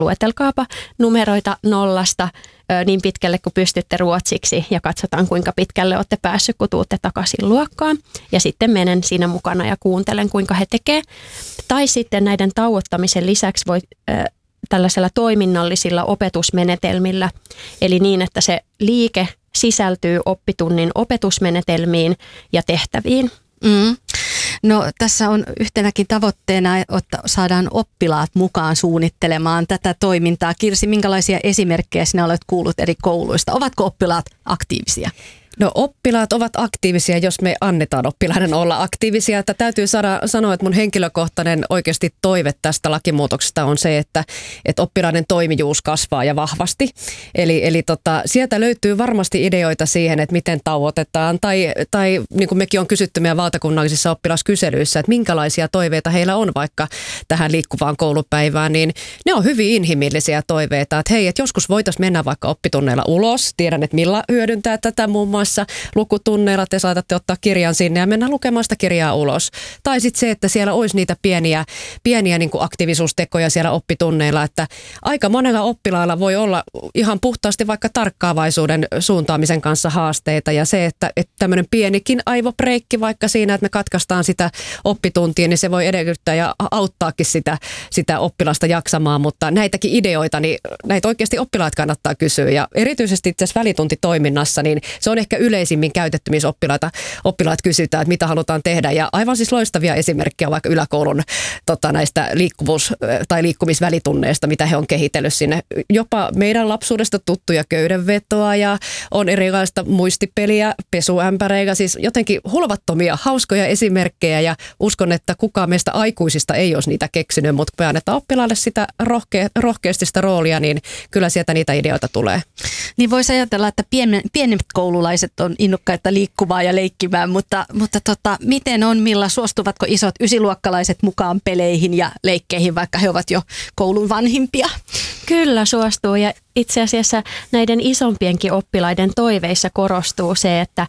luetelkaapa numeroita 0 niin pitkälle kuin pystytte ruotsiksi ja katsotaan kuinka pitkälle olette päässyt, kun tuutte takaisin luokkaan. Ja sitten menen siinä mukana ja kuuntelen kuinka he tekee. Tai sitten näiden tauottamisen lisäksi voi tällaisella toiminnallisilla opetusmenetelmillä, eli niin, että se liike sisältyy oppitunnin opetusmenetelmiin ja tehtäviin. No tässä on yhtenäkin tavoitteena, että saadaan oppilaat mukaan suunnittelemaan tätä toimintaa. Kirsi, minkälaisia esimerkkejä sinä olet kuullut eri kouluista? Ovatko oppilaat aktiivisia? No oppilaat ovat aktiivisia, jos me annetaan oppilaiden olla aktiivisia. Että täytyy sanoa, että mun henkilökohtainen oikeasti toive tästä lakimuutoksesta on se, että oppilaiden toimijuus kasvaa ja vahvasti. Eli sieltä löytyy varmasti ideoita siihen, että miten tauotetaan. Tai niin kuin mekin on kysytty meidän valtakunnallisissa oppilaskyselyissä, että minkälaisia toiveita heillä on vaikka tähän liikkuvaan koulupäivään. Niin ne on hyvin inhimillisiä toiveita. Että hei, että joskus voitaisiin mennä vaikka oppitunneilla ulos. Tiedän, että Milla hyödyntää tätä muun muassa lukutunneilla te saatatte ottaa kirjan sinne ja mennä lukemaan sitä kirjaa ulos. Tai sitten se, että siellä olisi niitä pieniä niin kuin aktiivisuustekoja siellä oppitunneilla, että aika monella oppilaalla voi olla ihan puhtaasti vaikka tarkkaavaisuuden suuntaamisen kanssa haasteita ja se, että tämmöinen pienikin aivobreikki vaikka siinä, että me katkaistaan sitä oppituntia, niin se voi edellyttää ja auttaakin sitä oppilasta jaksamaan, mutta näitäkin ideoita, niin näitä oikeasti oppilaat kannattaa kysyä ja erityisesti itse asiassa välituntitoiminnassa, niin se on ehkä yleisimmin käytetty, missä oppilaat kysytään, että mitä halutaan tehdä. Ja aivan siis loistavia esimerkkejä vaikka yläkoulun näistä liikkumisvälitunneista, mitä he on kehitellyt sinne. Jopa meidän lapsuudesta tuttuja köydenvetoa ja on erilaista muistipeliä, pesuämpäreillä, siis jotenkin hulvattomia, hauskoja esimerkkejä ja uskon, että kukaan meistä aikuisista ei olisi niitä keksinyt, mutta kun me annetaan oppilaalle sitä rohkeasti sitä roolia, niin kyllä sieltä niitä ideoita tulee. Niin voisi ajatella, että pienet koululaiset on innokkaita liikkuvaa ja leikkimään, mutta miten on, Milla, suostuvatko isot ysiluokkalaiset mukaan peleihin ja leikkeihin, vaikka he ovat jo koulun vanhimpia? Kyllä suostuu ja itse asiassa näiden isompienkin oppilaiden toiveissa korostuu se, että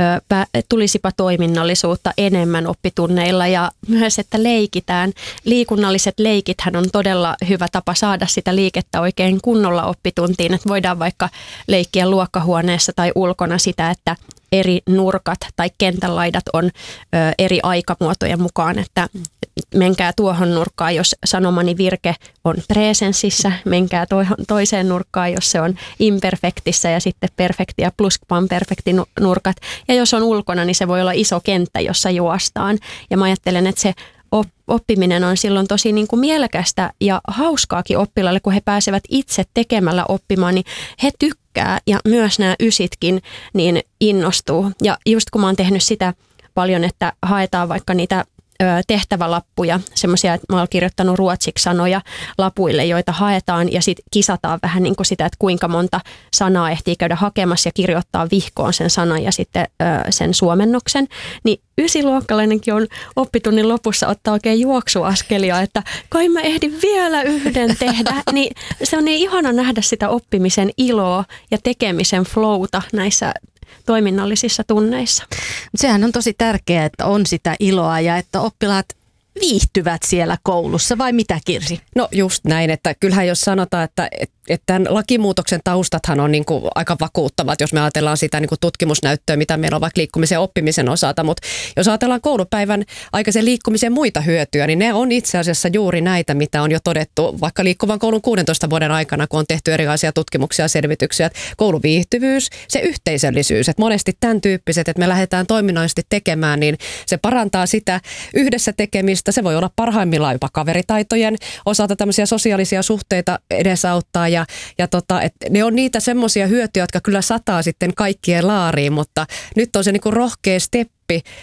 tulisipa toiminnallisuutta enemmän oppitunneilla ja myös, että leikitään. Liikunnalliset leikithän on todella hyvä tapa saada sitä liikettä oikein kunnolla oppituntiin, että voidaan vaikka leikkiä luokkahuoneessa tai ulkona sitä, että eri nurkat tai kentän laidat on eri aikamuotojen mukaan, että menkää tuohon nurkkaan, jos sanomani virke on presenssissä, menkää toiseen nurkkaan, jos se on imperfektissä ja sitten perfekti ja pluskvamperfekti nurkat. Ja jos on ulkona, niin se voi olla iso kenttä, jossa juostaan. Ja mä ajattelen, että se oppiminen on silloin tosi niin kuin mielekästä ja hauskaakin oppilaille, kun he pääsevät itse tekemällä oppimaan, niin he tykkää ja myös nämä ysitkin niin innostuu. Ja just kun mä oon tehnyt sitä paljon, että haetaan vaikka niitä tehtävälappuja, semmoisia, että mä oon kirjoittanut ruotsiksi sanoja lapuille, joita haetaan ja sitten kisataan vähän niin kuin sitä, että kuinka monta sanaa ehtii käydä hakemassa ja kirjoittaa vihkoon sen sanan ja sitten sen suomennoksen, niin ysiluokkalainenkin on oppitunnin lopussa ottaa oikein juoksuaskelia, että kai mä ehdin vielä yhden tehdä, niin se on niin ihana nähdä sitä oppimisen iloa ja tekemisen flowta näissä toiminnallisissa tunneissa. Sehän on tosi tärkeää, että on sitä iloa ja että oppilaat viihtyvät siellä koulussa, vai mitä, Kirsi? No just näin, että kyllähän jos sanotaan, että tämän lakimuutoksen taustathan on niin kuin aika vakuuttavat, jos me ajatellaan sitä niin kuin tutkimusnäyttöä, mitä meillä on vaikka liikkumisen ja oppimisen osalta, mutta jos ajatellaan koulupäivän aikaisen liikkumisen muita hyötyjä, niin ne on itse asiassa juuri näitä, mitä on jo todettu vaikka liikkuvan koulun 16 vuoden aikana, kun on tehty erilaisia tutkimuksia ja selvityksiä, että kouluviihtyvyys, se yhteisöllisyys, että monesti tämän tyyppiset, että me lähdetään toiminnallisesti tekemään, niin se parantaa sitä yhdessä tekemistä, se voi olla parhaimmillaan jopa kaveritaitojen osalta tämmöisiä sosiaalisia suhteita edesauttaa ja että ne on niitä semmoisia hyötyjä, jotka kyllä sataa sitten kaikkien laariin, mutta nyt on se niinku rohkea steppi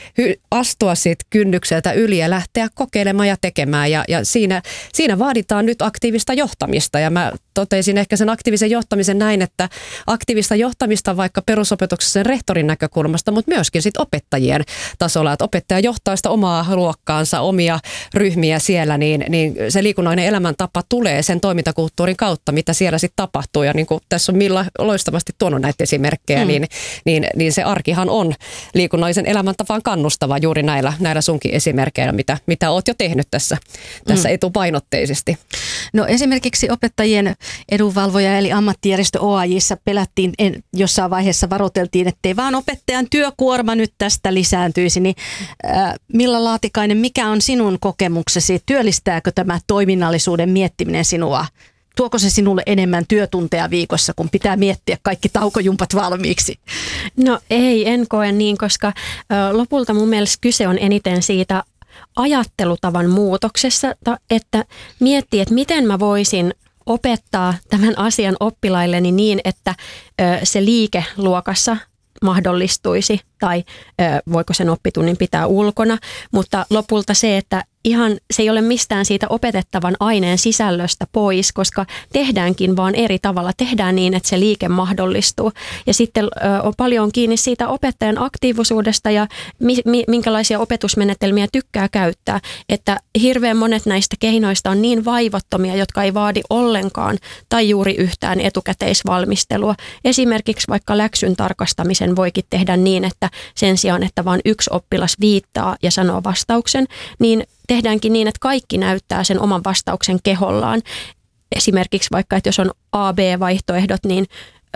astua siitä kynnykseltä yli ja lähteä kokeilemaan ja tekemään ja siinä vaaditaan nyt aktiivista johtamista ja mä totesin ehkä sen aktiivisen johtamisen näin, että aktiivista johtamista vaikka perusopetuksessa sen rehtorin näkökulmasta, mutta myöskin sit opettajien tasolla, että opettaja johtaa sitä omaa luokkaansa, omia ryhmiä siellä, niin se liikunnallinen elämäntapa tulee sen toimintakulttuurin kautta, mitä siellä sitten tapahtuu ja niin kuin tässä on Milla loistavasti tuonut näitä esimerkkejä, niin se arkihan on liikunnallisen elämän tapaan kannustava juuri näillä sunkin esimerkkeillä, mitä oot jo tehnyt tässä etupainotteisesti. No esimerkiksi opettajien edunvalvoja eli ammattijärjestö OAJ:ssa pelättiin, jossain vaiheessa varoiteltiin, ettei vaan opettajan työkuorma nyt tästä lisääntyisi. Niin, Milla Laatikainen, mikä on sinun kokemuksesi? Työllistääkö tämä toiminnallisuuden miettiminen sinua? Tuoko se sinulle enemmän työtunteja viikossa, kun pitää miettiä kaikki taukojumpat valmiiksi? No ei, en koe niin, koska lopulta mun mielestä kyse on eniten siitä ajattelutavan muutoksessa, että miettii, että miten mä voisin opettaa tämän asian oppilailleni niin, että se liike luokassa mahdollistuisi tai voiko sen oppitunnin pitää ulkona, mutta lopulta se, että ihan se ei ole mistään siitä opetettavan aineen sisällöstä pois, koska tehdäänkin vaan eri tavalla. Tehdään niin, että se liike mahdollistuu. Ja sitten on paljon kiinni siitä opettajan aktiivisuudesta ja minkälaisia opetusmenetelmiä tykkää käyttää. Että hirveän monet näistä keinoista on niin vaivottomia, jotka ei vaadi ollenkaan tai juuri yhtään etukäteisvalmistelua. Esimerkiksi vaikka läksyn tarkastamisen voikin tehdä niin, että sen sijaan, että vain yksi oppilas viittaa ja sanoo vastauksen, niin tehdäänkin niin, että kaikki näyttää sen oman vastauksen kehollaan. Esimerkiksi vaikka, että jos on A-B-vaihtoehdot, niin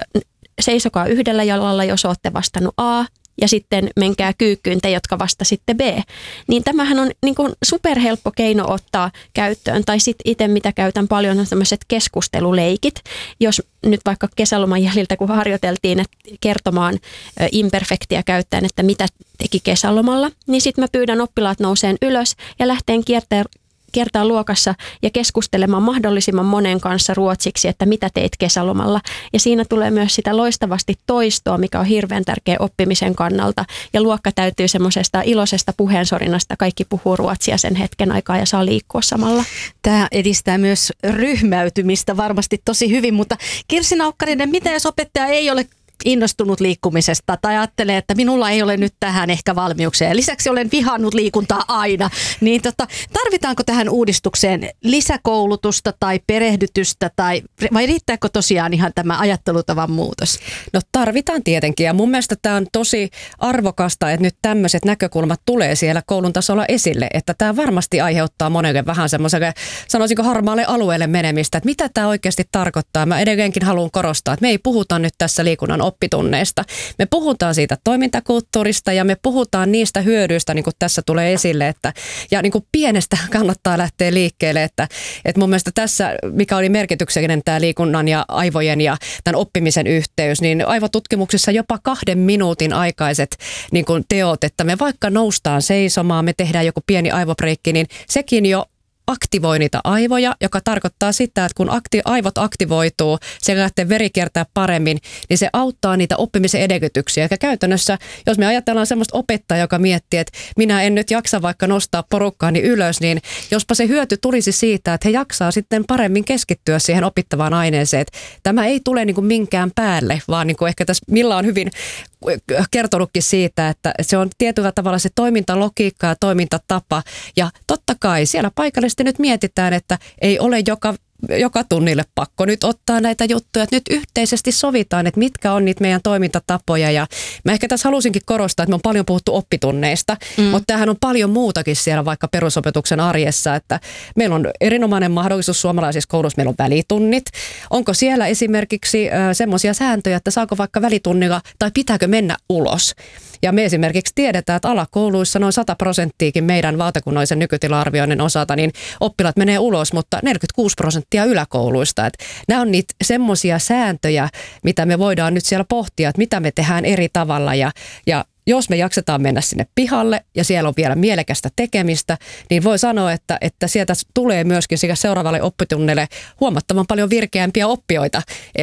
seisokaa yhdellä jalalla, jos olette vastannut A, ja sitten menkää kyykkyyn te, jotka vastasitte B. Niin tämähän on niin kuin superhelppo keino ottaa käyttöön. Tai sitten itse, mitä käytän paljon, on tämmöiset keskusteluleikit. Jos nyt vaikka kesäloman jäljiltä, kun harjoiteltiin että kertomaan imperfektiä käyttäen, että mitä teki kesälomalla, niin sitten mä pyydän oppilaat nouseen ylös ja lähteen kiertää luokassa ja keskustelemaan mahdollisimman monen kanssa ruotsiksi, että mitä teit kesälomalla. Ja siinä tulee myös sitä loistavasti toistoa, mikä on hirveän tärkeä oppimisen kannalta. Ja luokka täytyy semmoisesta iloisesta puheensorinasta. Kaikki puhuu ruotsia sen hetken aikaa ja saa liikkua samalla. Tämä edistää myös ryhmäytymistä varmasti tosi hyvin, mutta Kirsi Naukkarinen, mitä jos opettaja ei ole innostunut liikkumisesta tai ajattelee, että minulla ei ole nyt tähän ehkä valmiuksia. Lisäksi olen vihannut liikuntaa aina. Niin tarvitaanko tähän uudistukseen lisäkoulutusta tai perehdytystä vai riittääkö tosiaan ihan tämä ajattelutavan muutos? No tarvitaan tietenkin ja mun mielestä tämä on tosi arvokasta, että nyt tämmöiset näkökulmat tulee siellä koulun tasolla esille, että tämä varmasti aiheuttaa monelle vähän semmoiselle, sanoisinko harmaalle alueelle menemistä, että mitä tämä oikeasti tarkoittaa. Mä edelleenkin haluan korostaa, että me ei puhuta nyt tässä liikunnan oppitunneista. Me puhutaan siitä toimintakulttuurista ja me puhutaan niistä hyödyistä, niin kuin tässä tulee esille, ja niin kuin pienestä kannattaa lähteä liikkeelle, että mun mielestä tässä, mikä oli merkityksellinen tämä liikunnan ja aivojen ja tämän oppimisen yhteys, niin aivotutkimuksissa jopa 2 minuutin aikaiset niin kuin teot, että me vaikka noustaan seisomaan, me tehdään joku pieni aivobreikki, niin sekin jo aktivoi niitä aivoja, joka tarkoittaa sitä, että kun aivot aktivoituu, se lähtee veri kiertää paremmin, niin se auttaa niitä oppimisen edellytyksiä. Eikä käytännössä, jos me ajatellaan semmoista opettajaa, joka miettii, että minä en nyt jaksa vaikka nostaa porukkaani ylös, niin jospa se hyöty tulisi siitä, että he jaksaa sitten paremmin keskittyä siihen opittavaan aineeseen. Että tämä ei tule niin kuin minkään päälle, vaan niin kuin ehkä tässä Milla on hyvin kertonutkin siitä, että se on tietyllä tavalla se toimintalogiikka ja toimintatapa. Ja totta kai siellä paikallisesti nyt mietitään, että ei ole joka tunnille pakko nyt ottaa näitä juttuja, että nyt yhteisesti sovitaan, että mitkä on niitä meidän toimintatapoja. Ja mä ehkä tässä halusinkin korostaa, että me on paljon puhuttu oppitunneista, mutta tämähän on paljon muutakin siellä vaikka perusopetuksen arjessa, että meillä on erinomainen mahdollisuus suomalaisissa kouluissa, meillä on välitunnit. Onko siellä esimerkiksi semmoisia sääntöjä, että saako vaikka välitunnilla tai pitääkö mennä ulos? Ja me esimerkiksi tiedetään, että alakouluissa noin 100% meidän valtakunnallisen nykytila-arvioinnin osalta, niin oppilaat menee ulos, mutta 46% yläkouluista. Että nämä on niitä semmoisia sääntöjä, mitä me voidaan nyt siellä pohtia, että mitä me tehdään eri tavalla ja jos me jaksetaan mennä sinne pihalle ja siellä on vielä mielekästä tekemistä, niin voi sanoa, että sieltä tulee myöskin seuraavalle oppitunnille huomattavan paljon virkeämpiä oppijoita.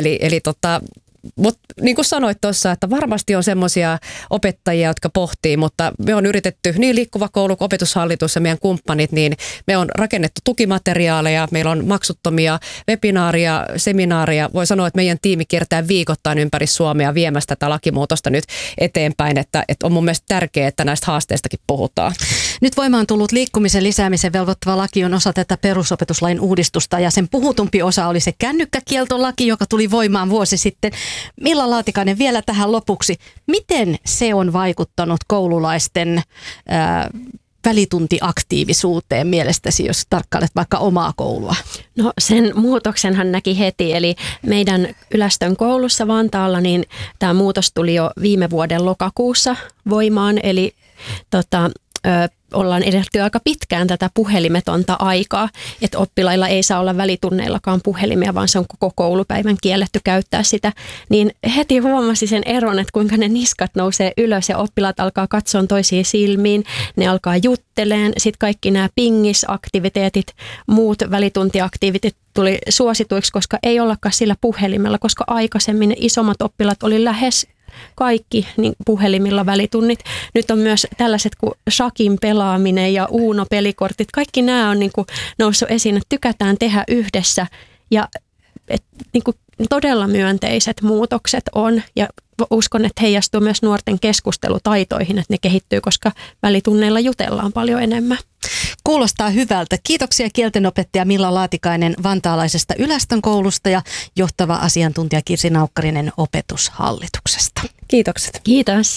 Mutta niin kuin sanoit tuossa, että varmasti on semmoisia opettajia, jotka pohtii, mutta me on yritetty niin Liikkuva koulu kuin Opetushallitus ja meidän kumppanit, niin me on rakennettu tukimateriaaleja, meillä on maksuttomia webinaaria, seminaaria. Voi sanoa, että meidän tiimi kiertää viikoittain ympäri Suomea viemässä tätä lakimuutosta nyt eteenpäin, että on mun mielestä tärkeää, että näistä haasteistakin puhutaan. Nyt voimaan tullut liikkumisen lisäämisen velvoittava laki on osa tätä perusopetuslain uudistusta ja sen puhutumpi osa oli se kännykkäkieltolaki, joka tuli voimaan vuosi sitten. Milla Laatikainen vielä tähän lopuksi, miten se on vaikuttanut koululaisten välituntiaktiivisuuteen mielestäsi, jos tarkkailet vaikka omaa koulua? No sen muutoksenhan näki heti, eli meidän Ylästön koulussa Vantaalla niin tämä muutos tuli jo viime vuoden lokakuussa voimaan, eli ollaan edetty aika pitkään tätä puhelimetonta aikaa, että oppilailla ei saa olla välitunneillakaan puhelimia, vaan se on koko koulupäivän kielletty käyttää sitä, niin heti huomasi sen eron, että kuinka ne niskat nousee ylös ja oppilaat alkaa katsoa toisiin silmiin, ne alkaa jutteleen, sitten kaikki nämä pingisaktiviteetit, muut välituntiaktiviteetit tuli suosituiksi, koska ei ollakaan sillä puhelimella, koska aikaisemmin ne isommat oppilaat oli lähes kaikki niin puhelimilla välitunnit. Nyt on myös tällaiset kuin shakin pelaaminen ja Uno-pelikortit. Kaikki nämä on niin kuin noussut esiin, että tykätään tehdä yhdessä ja niin kuin todella myönteiset muutokset on ja uskon, että heijastuu myös nuorten keskustelutaitoihin, että ne kehittyy, koska välitunneilla jutellaan paljon enemmän. Kuulostaa hyvältä. Kiitoksia kieltenopettaja Milla Laatikainen vantaalaisesta Ylästön koulusta ja johtava asiantuntija Kirsi Naukkarinen opetushallituksesta. Kiitokset. Kiitos.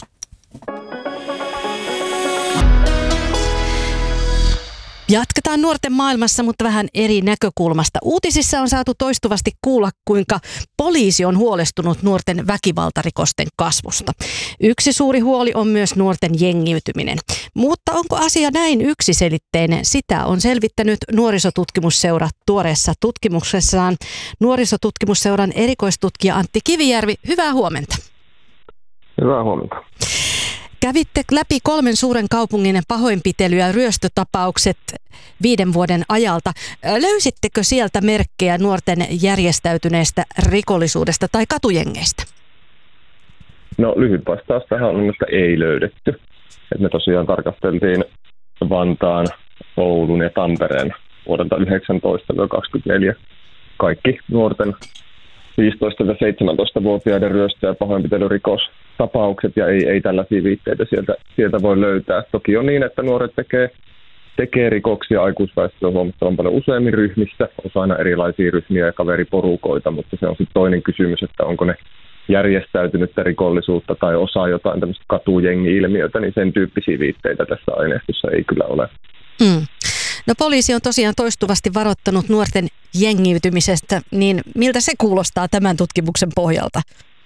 Jatketaan nuorten maailmassa, mutta vähän eri näkökulmasta. Uutisissa on saatu toistuvasti kuulla, kuinka poliisi on huolestunut nuorten väkivaltarikosten kasvusta. Yksi suuri huoli on myös nuorten jengiytyminen. Mutta onko asia näin yksiselitteinen? Sitä on selvittänyt Nuorisotutkimusseura tuoreessa tutkimuksessaan. Nuorisotutkimusseuran erikoistutkija Antti Kivijärvi, hyvää huomenta. Hyvää huomenta. Kävitte läpi 3 suuren kaupungin pahoinpitely- ja ryöstötapaukset 5 vuoden ajalta. Löysittekö sieltä merkkejä nuorten järjestäytyneestä rikollisuudesta tai katujengeistä? No lyhyt vastaus tähän on, että ei löydetty. Et me tosiaan tarkasteltiin Vantaan, Oulun ja Tampereen vuodelta 19-24 kaikki nuorten 15-17-vuotiaiden ryöstö- ja pahoinpitelyrikostapaukset ja ei tällaisia viitteitä sieltä voi löytää. Toki on niin, että nuoret tekee rikoksia aikuisväestöä huomattavan paljon useammin ryhmissä, osa aina erilaisia ryhmiä ja kaveriporukoita, mutta se on sitten toinen kysymys, että onko ne järjestäytynyttä rikollisuutta tai osaa jotain tämmöistä katujengi-ilmiötä, niin sen tyyppisiä viitteitä tässä aineistossa ei kyllä ole. No poliisi on tosiaan toistuvasti varoittanut nuorten jengiytymisestä, niin miltä se kuulostaa tämän tutkimuksen pohjalta?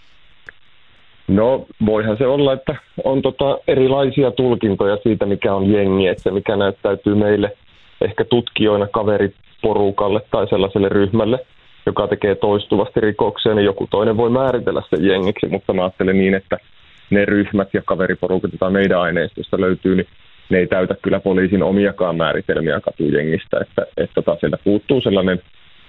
No voihan se olla, että on erilaisia tulkintoja siitä, mikä on jengi, että se mikä näyttäytyy meille ehkä tutkijoina kaveriporukalle tai sellaiselle ryhmälle, joka tekee toistuvasti rikoksia, niin joku toinen voi määritellä sen jengiksi, mutta mä ajattelen niin, että ne ryhmät ja kaveriporukat, joita meidän aineistosta löytyy, niin ne ei täytä kyllä poliisin omiakaan määritelmiä katujengistä, että sieltä puuttuu sellainen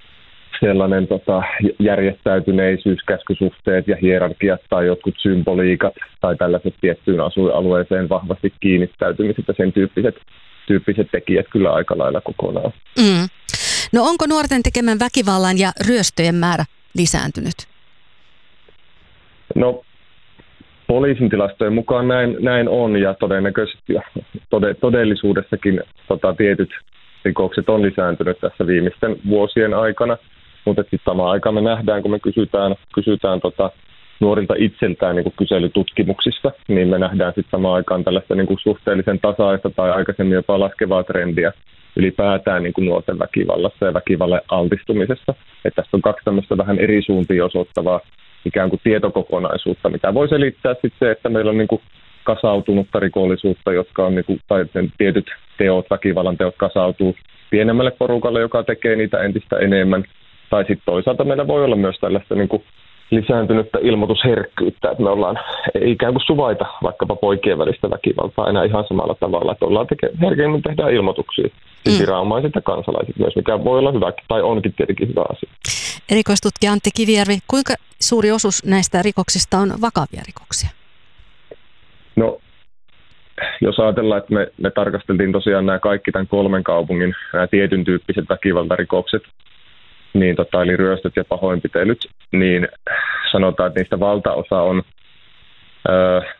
järjestäytyneisyys, käskysuhteet ja hierarkiat tai jotkut symboliikat tai tällaiset tiettyyn asuinalueeseen vahvasti kiinnittäytymiset ja sen tyyppiset tekijät kyllä aika lailla kokonaan. No onko nuorten tekemän väkivallan ja ryöstöjen määrä lisääntynyt? No poliisin tilastojen mukaan näin on ja todennäköisesti todellisuudessakin tietyt rikokset on lisääntynyt tässä viimeisten vuosien aikana, mutta sitten samaan aikaan me nähdään, kun me kysytään nuorilta itseltään niin kuin kyselytutkimuksissa, niin me nähdään sitten samaan aikaan tällaista niin kuin suhteellisen tasaista tai aikaisemmin jopa laskevaa trendiä ylipäätään niin kuin nuorten väkivallassa ja väkivalle altistumisessa. Että tässä on 2 tämmöistä vähän eri suuntiin osoittavaa ikään kuin tietokokonaisuutta, mitä voi selittää sitten se, että meillä on niin kuin kasautunutta rikollisuutta, jotka on niin kuin, tai tietyt teot, väkivallan teot kasautuu pienemmälle porukalle, joka tekee niitä entistä enemmän. Tai sitten toisaalta meillä voi olla myös tällaista niin kuin lisääntynyttä ilmoitusherkkyyttä, että me ollaan ikään kuin suvaita vaikkapa poikien välistä väkivaltaa enää ihan samalla tavalla, että ollaan herkemmin tehdään ilmoituksia viranomaiset ja kansalaiset myös, mikä voi olla hyvä tai onkin tietenkin hyvä asia. Erikoistutkija Antti Kivijärvi, kuinka suuri osuus näistä rikoksista on vakavia rikoksia? No, jos ajatellaan, että me tarkasteltiin tosiaan nämä kaikki tämän 3 kaupungin nämä tietyn tyyppiset väkivaltarikokset, niin eli ryöstöt ja pahoinpitelyt, niin sanotaan, että niistä valtaosa on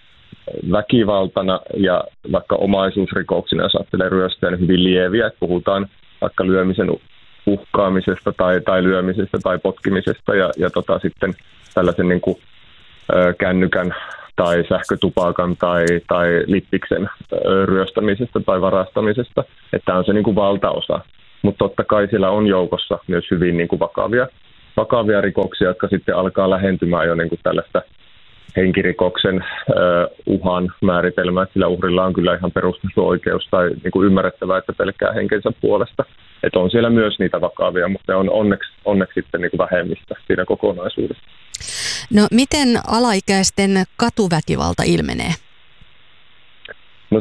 väkivaltana ja vaikka omaisuusrikoksina, jos ajattelee ryöstöjä, niin hyvin lieviä. Että puhutaan vaikka lyömisen uhkaamisesta tai lyömisestä tai potkimisesta ja sitten tällaisen niin kuin, kännykän tai sähkötupakan tai lippiksen ryöstämisestä tai varastamisesta. Että tämä on se niin kuin valtaosa. Mutta totta kai siellä on joukossa myös hyvin niin kuin vakavia rikoksia, jotka sitten alkaa lähentymään jo niin kuin tällaista henkirikoksen uhan määritelmää. Sillä uhrilla on kyllä ihan perusteltu oikeus tai niin kuin ymmärrettävää, että pelkää henkensä puolesta. Että on siellä myös niitä vakavia, mutta ne on onneksi sitten niin kuin vähemmistä siinä kokonaisuudessa. No miten alaikäisten katuväkivalta ilmenee? No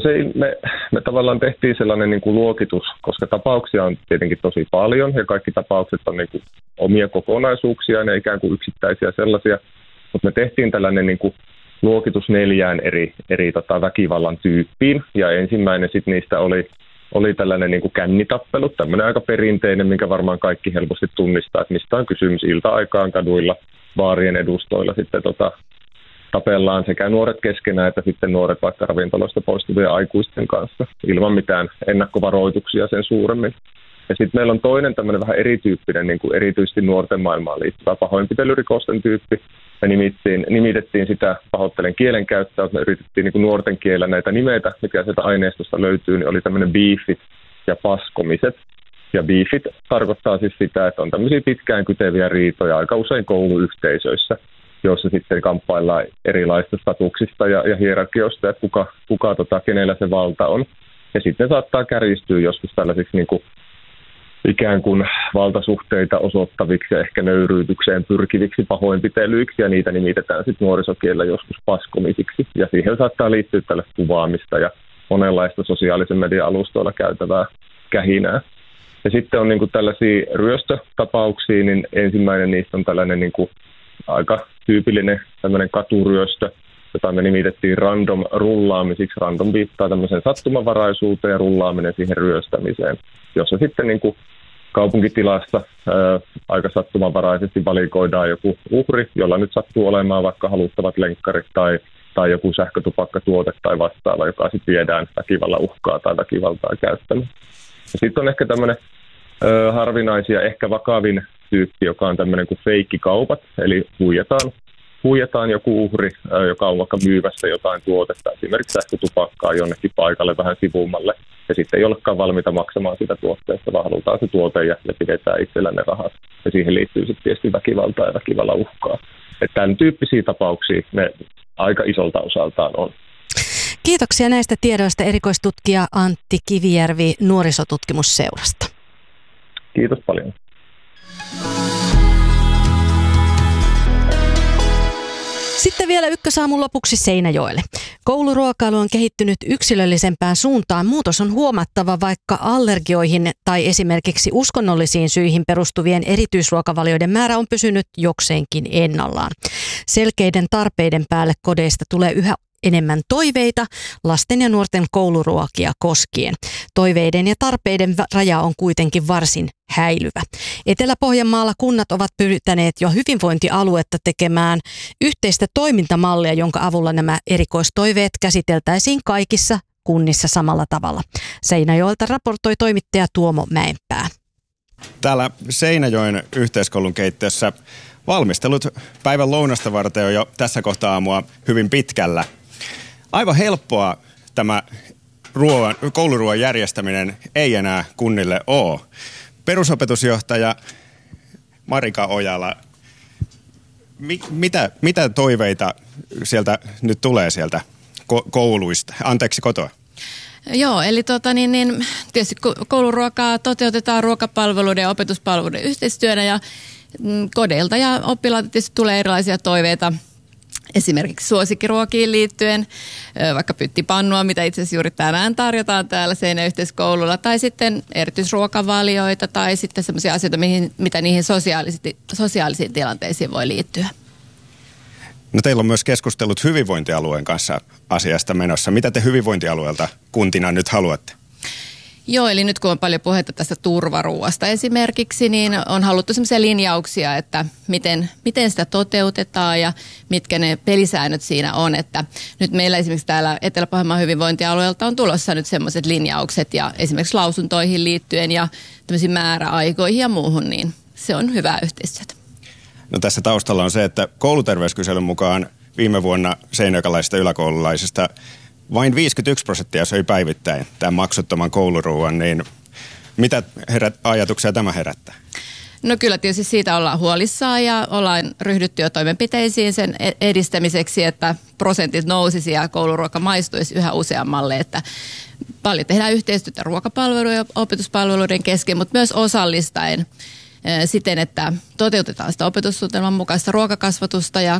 me tavallaan tehtiin sellainen niin kuin luokitus, koska tapauksia on tietenkin tosi paljon ja kaikki tapaukset on niin kuin omia kokonaisuuksia, ne ikään kuin yksittäisiä sellaisia, mutta me tehtiin tällainen niin kuin luokitus 4 eri väkivallan tyyppiin ja ensimmäinen sitten niistä oli tällainen niin kuin kännitappelu, tämmöinen aika perinteinen, minkä varmaan kaikki helposti tunnistaa, että mistä on kysymys ilta-aikaan kaduilla, baarien edustoilla sitten tapellaan sekä nuoret keskenään että sitten nuoret vaikka ravintoloista poistuvien aikuisten kanssa ilman mitään ennakkovaroituksia sen suuremmin. Ja sitten meillä on toinen tämmöinen vähän erityyppinen, niin kuin erityisesti nuorten maailmaan liittyvä pahoinpitelyrikosten tyyppi. Me nimitettiin sitä pahoittelen kielenkäyttöä, me yritettiin niin kuin nuorten kielellä näitä nimeitä, mikä sieltä aineistosta löytyy, niin oli tämmöinen beefit ja paskomiset. Ja beefit tarkoittaa siis sitä, että on tämmöisiä pitkään kyteviä riitoja aika usein kouluyhteisöissä, joissa sitten kamppaillaan erilaisista statuksista ja hierarkioista, että kenellä se valta on. Ja sitten saattaa kärjistyä joskus tällaisiksi niin kuin ikään kuin valtasuhteita osoittaviksi ja ehkä nöyryytykseen pyrkiviksi pahoinpitelyiksi, ja niitä nimitetään sitten nuorisokielellä joskus paskomisiksi. Ja siihen saattaa liittyä tällaista kuvaamista ja monenlaista sosiaalisen median alustoilla käytävää kähinää. Ja sitten on niin kuin tällaisia ryöstötapauksia, niin ensimmäinen niistä on tällainen niin kuin aika tyypillinen tämmöinen katuryöstö, jota me nimitettiin random rullaamisiksi. Random viittaa tämmöiseen sattumanvaraisuuteen ja rullaaminen siihen ryöstämiseen, jossa sitten niin kuin kaupunkitilassa aika sattumanvaraisesti valikoidaan joku uhri, jolla nyt sattuu olemaan vaikka haluttavat lenkkarit tai joku sähkötupakkatuote tai vastaava, joka sitten viedään väkivallan uhkaa tai väkivaltaa käyttämään. Sitten on ehkä tämmöinen harvinaisia, ehkä vakavin tyyppi, joka on tämmöinen kuin feikkikaupat, eli huijataan joku uhri, joka on vaikka myyvässä jotain tuotetta, esimerkiksi sähkötupakkaa jonnekin paikalle vähän sivummalle, ja sitten ei olekaan valmiita maksamaan sitä tuotteesta, vaan halutaan se tuote ja pidetään itsellään ne rahat. Ja siihen liittyy sitten tietysti väkivaltaa ja väkivallan uhkaa. Että tämän tyyppisiä tapauksia ne aika isolta osaltaan on. Kiitoksia näistä tiedoista erikoistutkija Antti Kivijärvi Nuorisotutkimusseurasta. Kiitos paljon. Sitten vielä Ykkösaamun lopuksi Seinäjoelle. Kouluruokailu on kehittynyt yksilöllisempään suuntaan. Muutos on huomattava, vaikka allergioihin tai esimerkiksi uskonnollisiin syihin perustuvien erityisruokavalioiden määrä on pysynyt jokseenkin ennallaan. Selkeiden tarpeiden päälle kodeista tulee yhä enemmän toiveita lasten ja nuorten kouluruokia koskien. Toiveiden ja tarpeiden raja on kuitenkin varsin häilyvä. Etelä-Pohjanmaalla kunnat ovat pyytäneet jo hyvinvointialuetta tekemään yhteistä toimintamallia, jonka avulla nämä erikoistoiveet käsiteltäisiin kaikissa kunnissa samalla tavalla. Seinäjoelta raportoi toimittaja Tuomo Mäenpää. Täällä Seinäjoen yhteiskoulun keittiössä valmistelut päivän lounasta varten on jo tässä kohtaa aamua hyvin pitkällä. Aivan helppoa tämä kouluruoan järjestäminen ei enää kunnille ole. Perusopetusjohtaja Marika Ojala, mitä toiveita sieltä nyt tulee sieltä kouluista, kotoa? Joo, eli tietysti kouluruokaa toteutetaan ruokapalveluiden ja opetuspalveluiden yhteistyönä ja kodeilta ja oppilailta tietysti tulee erilaisia toiveita. Esimerkiksi suosikkiruokiin liittyen, vaikka pyttipannua, mitä itse asiassa juuri tänään tarjotaan täällä Seinäjoen yhteiskoululla, tai sitten erityisruokavalioita, tai sitten sellaisia asioita, mitä niihin sosiaalisiin tilanteisiin voi liittyä. No teillä on myös keskustellut hyvinvointialueen kanssa asiasta menossa. Mitä te hyvinvointialueelta kuntina nyt haluatte? Joo, eli nyt kun on paljon puhetta tästä turvaruuasta esimerkiksi, niin on haluttu sellaisia linjauksia, että miten sitä toteutetaan ja mitkä ne pelisäännöt siinä on. Että nyt meillä esimerkiksi täällä Etelä-Pohjanmaan hyvinvointialueelta on tulossa nyt sellaiset linjaukset ja esimerkiksi lausuntoihin liittyen ja tämmöisiin määräaikoihin ja muuhun, niin se on hyvää yhteistyötä. No tässä taustalla on se, että kouluterveyskyselyn mukaan viime vuonna seinäjokilaisista yläkoululaisista vain 51% söi päivittäin tämän maksuttoman kouluruuan, niin mitä ajatuksia tämä herättää? No kyllä tietysti siitä ollaan huolissaan ja ollaan ryhdytty jo toimenpiteisiin sen edistämiseksi, että prosentit nousisi ja kouluruoka maistuisi yhä useammalle. Että paljon tehdään yhteistyötä ruokapalvelujen ja opetuspalveluiden kesken, mutta myös osallistaen siten, että toteutetaan sitä opetussuunnitelman mukaista ruokakasvatusta ja